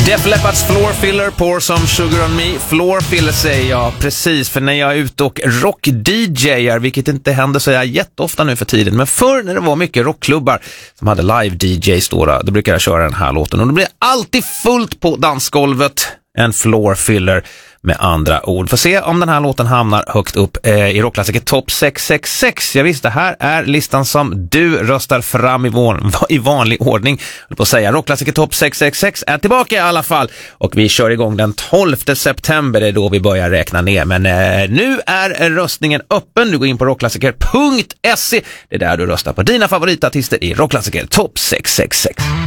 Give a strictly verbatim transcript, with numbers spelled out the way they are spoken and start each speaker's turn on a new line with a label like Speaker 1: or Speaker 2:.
Speaker 1: Def Leppards Floor Filler, Pour Some Sugar On Me. Floor Filler säger jag precis, för när jag är ute och rock-D J:ar, vilket inte händer så jag jätteofta nu för tiden, men förr när det var mycket rockklubbar som hade live-D Js då, då brukar jag köra den här låten och det blir alltid fullt på dansgolvet. En floor filler med andra ord. Får se om den här låten hamnar högt upp eh, i rockklassiker topp sex sex sex. Jag visste, det här är listan som du röstar fram i, van, i vanlig ordning. Jag vill på att säga, rockklassiker topp sex sex sex är tillbaka i alla fall. Och vi kör igång den tolfte september, det är då vi börjar räkna ner. Men eh, nu är röstningen öppen. Du går in på rockklassiker punkt se. Det är där du röstar på dina favoritartister i rockklassiker topp sex sex sex.